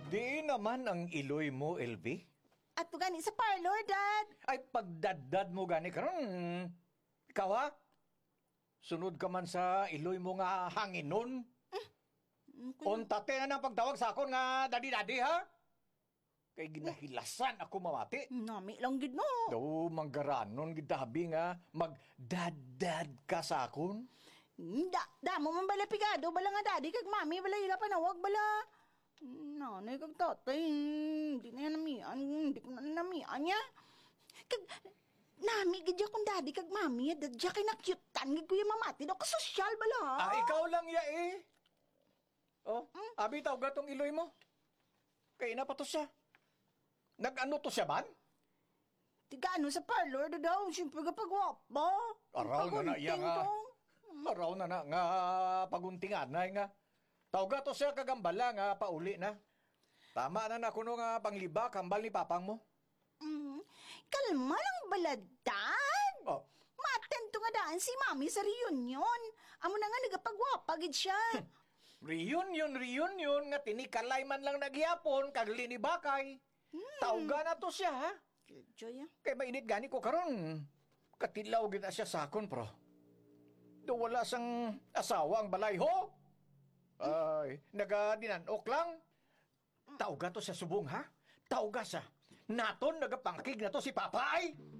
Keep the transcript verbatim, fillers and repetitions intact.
Di naman ang iloy mo, L V. At gani sa parlor, Dad. Ay pagdaddad mo gani karon. Ikaw ha? Sunod ka man sa iloy mo nga hanginon. Untate na ng pagtawag sa akon nga daddy-daddy ha? Kay ginahilasan ako mamati. Nami lang gid no. Do manggaranon gidabi nga magdaddad ka sa akon. Da, da mo man bala pigado, bala nga daddy kag mami, bala ila panawag, bala. Nanay kag tatay, hindi na yan namian, hindi ko na namian niya. Kag, nami, gidya kong daddy kag mami, dadya kay nakyutan, gid ko yung mamati, daw kasosyal bala. Ah, ikaw lang ya eh. Oh, hmm? Abi tawag gatong iloy mo. Kay na pa to siya. Nag-ano to siya ban? Tiga ano sa parlor, da daw, siyempre kapag wapa. Araw na na iya nga. Araw na na nga paguntingan na nga. Tawga to siya kagambala nga pauli na. Tama na na kuno nga pangliba kambal ni papang mo. Mm, kalma lang baladad. Oh. Matento nga daan si mami sa reunion. Amo na nga nagapagwapagid siya. Reunion, reunion nga tinikalay man lang nagyapon kag linibakay. Hmm. Tawga na to siya ha. Joy ah. Kay mainit gani ko karon. Katilaw gid na siya sakon pro. Do wala sang asawa ang balay ho. Ay, nagadinanok lang. Tawga to siya subong, ha? Tawga siya. Naton nagapangkig na to si Papa, ay!